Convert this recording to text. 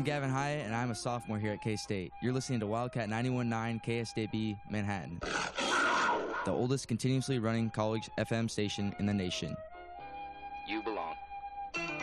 I'm Gavin Hyatt, and I'm a sophomore here at K-State. You're listening to Wildcat 91.9 KSDB Manhattan, the oldest continuously running college FM station in the nation. You belong.